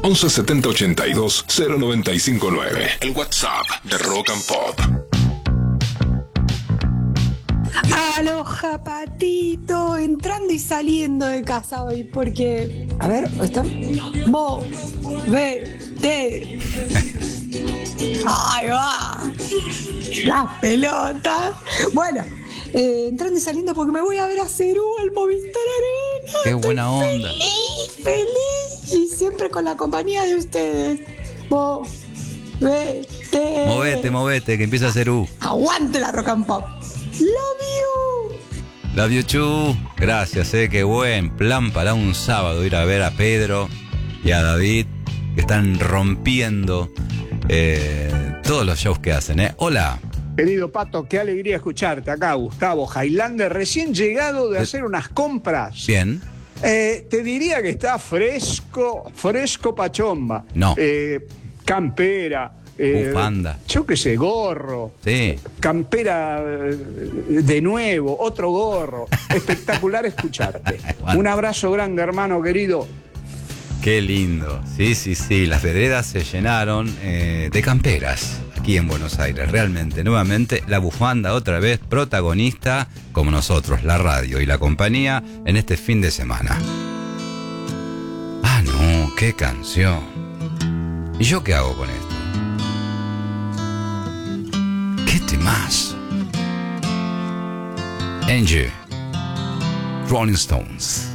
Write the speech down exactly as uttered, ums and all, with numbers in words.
once setenta ochenta y dos cero noventa y cinco nueve. El WhatsApp de Rock and Pop. Aloha, patito, entrando y saliendo de casa hoy, porque, a ver, ¿está? Mo, ve, te. Ahí va. Las pelotas. Bueno, eh, entrando y saliendo porque me voy a ver a Cerú, el Movistar Arena. Qué buena Estoy onda. Feliz, feliz. Y siempre con la compañía de ustedes. Mo, ve, te. Movete, movete, que empieza a ser U. Aguante la Rock and Pop. Love you. Love you too. Gracias, eh, qué buen plan para un sábado ir a ver a Pedro y a David, que están rompiendo eh, todos los shows que hacen, eh. Hola. Querido Pato, qué alegría escucharte. Acá Gustavo Highlander, recién llegado de hacer unas compras. Bien. Eh, te diría que está fresco, fresco pachomba. No. Eh, campera. Eh, Bufanda. Yo qué sé, gorro. Sí. Campera eh, de nuevo, otro gorro. Espectacular escucharte. Un abrazo grande, hermano querido. Qué lindo. Sí, sí, sí. Las veredas se llenaron eh, de camperas aquí en Buenos Aires. Realmente, nuevamente, la bufanda otra vez protagonista, como nosotros, la radio y la compañía, en este fin de semana. Ah, no, qué canción. ¿Y yo qué hago con esto? ¡Qué temazo! Angie, Rolling Stones.